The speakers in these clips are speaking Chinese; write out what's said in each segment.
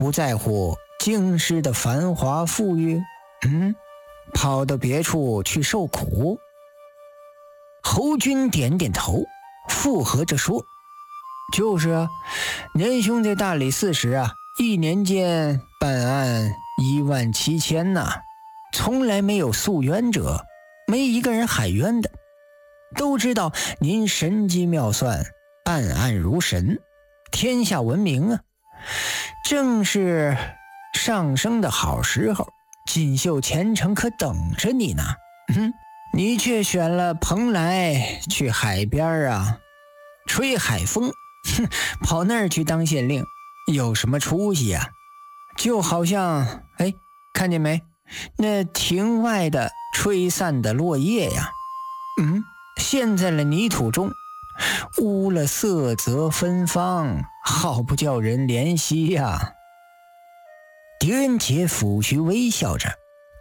不在乎京师的繁华富裕？跑到别处去受苦？侯军点点头，附和着说：就是啊，年兄在大理寺时啊，1年间办案17000呐，从来没有诉冤者，没一个人喊冤的。都知道您神机妙算，办案如神，天下闻名啊。正是上升的好时候，锦绣前程可等着你呢。你却选了蓬莱去海边啊，吹海风，跑那儿去当县令，有什么出息啊？就好像，看见没？那庭外的吹散的落叶呀，陷在了泥土中，污了色泽芬芳，好不叫人怜惜呀。狄仁杰抚须微笑着，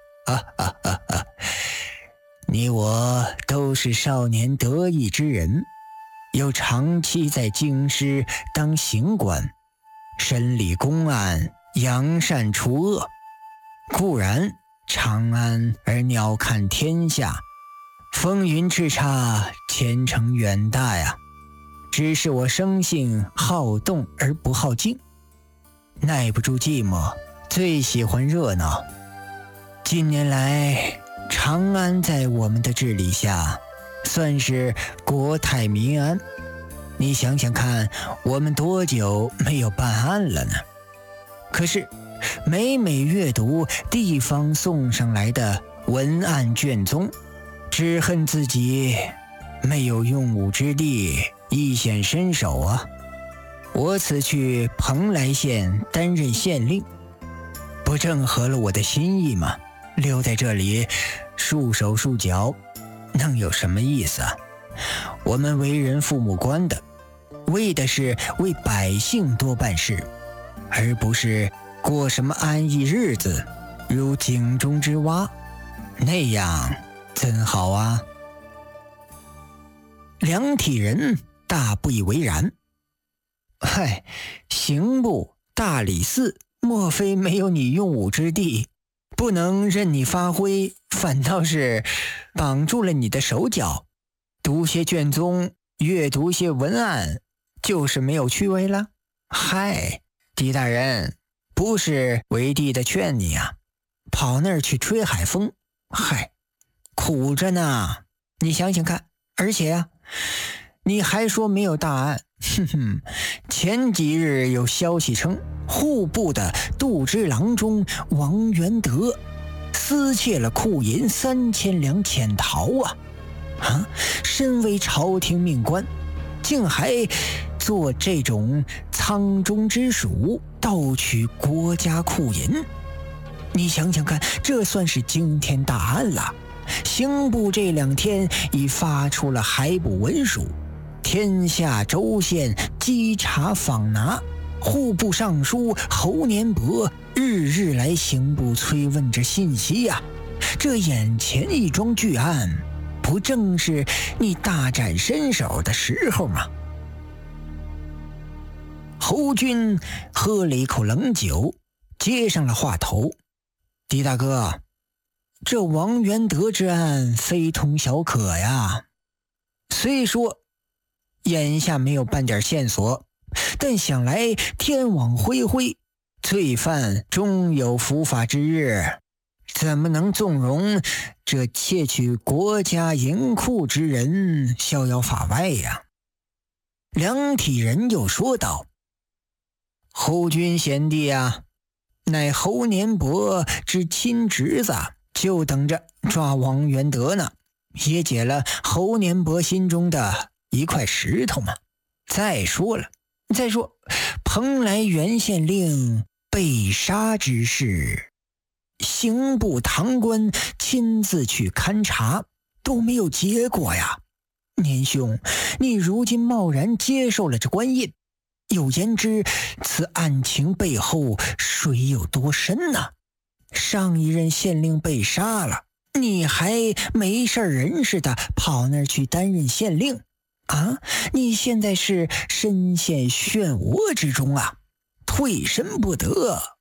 你我都是少年得意之人，又长期在京师当刑官，审理公案，扬善除恶。固然长安而鸟瞰天下，风云叱咤，前程远大呀。只是我生性好动而不好静，耐不住寂寞，最喜欢热闹。近年来长安在我们的治理下算是国泰民安，你想想看，我们多久没有办案了呢？可是每阅读地方送上来的文案卷宗，只恨自己没有用武之地，一显身手啊。我此去蓬莱县担任县令，不正合了我的心意吗？留在这里束手束脚，能有什么意思啊？我们为人父母官的，为的是为百姓多办事，而不是过什么安逸日子，如井中之蛙，那样真好啊。梁体仁大不以为然。刑部、大理寺，莫非没有你用武之地，不能任你发挥，反倒是绑住了你的手脚？读些卷宗，阅读些文案，就是没有趣味了？狄大人，不是为弟的劝你啊，跑那儿去吹海风，苦着呢。你想想看，而且啊，你还说没有大案。前几日有消息称，户部的度支郎中王元德私窃了库银3000两潜逃啊！身为朝廷命官，竟还做这种仓中之鼠，盗取国家库银。你想想看，这算是惊天大案了。刑部这2天已发出了海捕文书，天下州县稽查访拿，户部尚书侯年伯日来刑部催问着信息呀。这眼前一桩巨案，不正是你大展身手的时候吗？侯军喝了一口冷酒，接上了话头：狄大哥，这王元德之案非同小可呀。虽说眼下没有半点线索，但想来天网恢恢，罪犯终有伏法之日，怎么能纵容这窃取国家银库之人逍遥法外呀？梁体仁又说道：侯军贤弟啊，乃侯年伯之亲侄子，就等着抓王元德呢，也解了侯年伯心中的一块石头嘛。再说蓬莱原县令被杀之事，刑部堂官亲自去勘察，都没有结果呀。年兄，你如今贸然接受了这官印，有言之此案情背后水有多深呢？上一任县令被杀了，你还没事人似的跑那儿去担任县令啊？你现在是深陷漩涡之中啊！突退身不得。